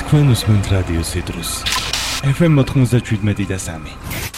თქვენ უსმენთ რადიო ციტრუსი FM 97 და 3.